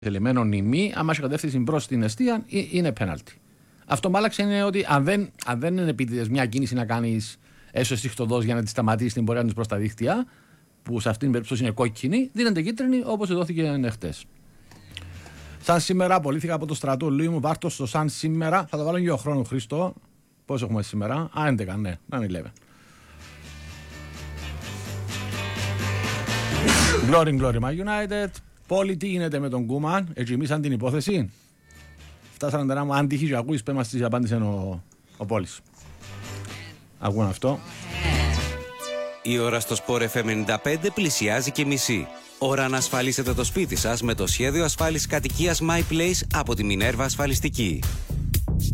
θελημένο νημή, άμα έχει κατεύθυνση προς την εστία, είναι πέναλτι. Αυτό που άλλαξε είναι ότι αν δεν είναι επίτηδες μια κίνηση να κάνεις έσω συχτοδός για να τη σταματήσει την πορεία της προς τα δίκτυα, που σε αυτήν την περίπτωση είναι κόκκινη, δίνεται κίτρινη όπως δόθηκε χτες. Σαν σήμερα, απολύθηκα από το στρατό Λούι μου, βάρτο στο σαν σήμερα. Θα το βάλω για ο χρόνο, Χρήστο. Πώς έχουμε σήμερα? 11, ναι, 9-11. Glory, my United. Πόλη, τι γίνεται με τον Κούμαν? Ετζημίσαν την υπόθεση. Φτάσανε να μου, αν τύχει και ακούεις, πέμας της απάντησε ο Πόλης. Ακούνε αυτό. Η ώρα στο Sport FM 95 πλησιάζει και μισή. Ώρα να ασφαλίσετε το σπίτι σας με το σχέδιο ασφάλισης κατοικίας My Place από τη Minerva Ασφαλιστική.